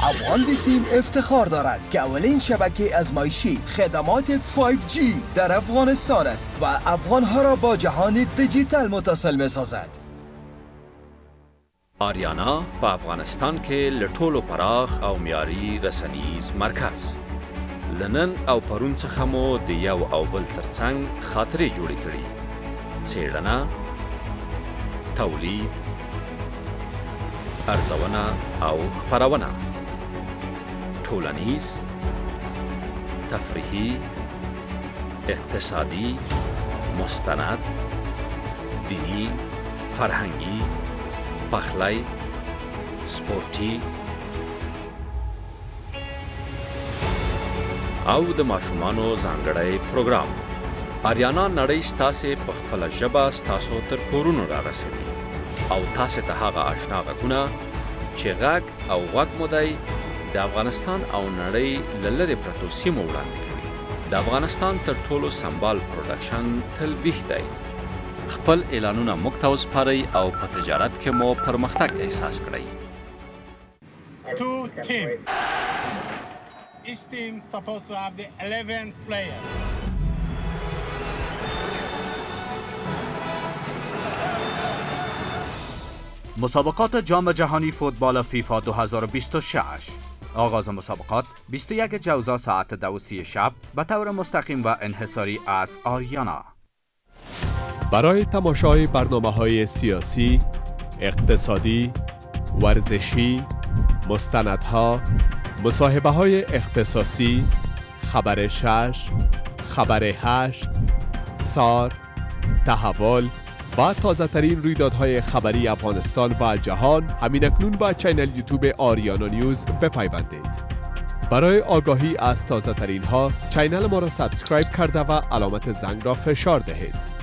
افغان بیسیم افتخار دارد که اولین شبکه ازمایشی خدمات 5G در افغانستان است و افغانها را با جهان دیجیتال متصل می‌سازد. آریانا په افغانستان کې لټولو پراخ او معیاري رسنیز مرکز لنن او پرون څخه مو د یو او بل ترڅنګ خاطرې جوړې کړي. څېړنه، تولید، ارزونه او خپرونه، ټولنیز، تفریحي، اقتصادي، مستند، دینی، فرهنګي، پخلی، سپورتي او د ماشومانو ځانګړی پروګرام. آریانا نړۍ ستاسې په خپله ژبه ستاسو تر کورونو را رسوي او تاسې ته هغه اشنا غږونه چې غږ او غوږ مو دی د افغانستان او نړۍ له لرې پرتو سیمو وړاندې کوي. د افغانستان تر ټولو سمبال پروډکشن تل ویښ دی. خپل اعلانونه موږ ته وسپارئ او په تجارت کې مو پرمختګ احساس کړئ. Two teams. Each team supposed to have the 11 players. مسابقات جام جهانی فوتبال فیفا 2026. آغاز مسابقات 21 جوزا ساعت 2:30 شب به طور مستقیم و انحصاری از آریانا. برای تماشای برنامه‌های سیاسی، اقتصادی، ورزشی، مستندها، مصاحبه‌های اختصاصی، خبر 6، خبر 8، سار، تحول و تازه ترین رویدادهای خبری افغانستان و جهان همینکنون به چینل یوتیوب آریانا نیوز بپیوندید. برای آگاهی از تازه ترین ها چینل ما را سابسکرایب کرده و علامت زنگ را فشار دهید.